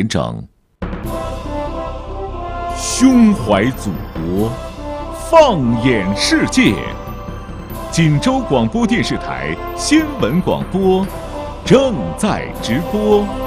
完整。胸怀祖国，放眼世界。锦州广播电视台新闻广播正在直播。